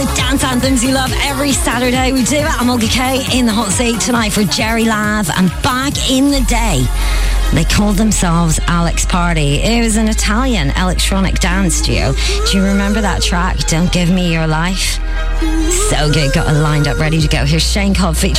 with dance anthems you love every Saturday. We do it. I'm Olga Kay in the hot seat tonight for Jerry Lav. And back in the day, they called themselves Alex Party. It was an Italian electronic dance duo. Do you remember that track, Don't Give Me Your Life? So good. Got it lined up, ready to go. Here's Shane Cobb featuring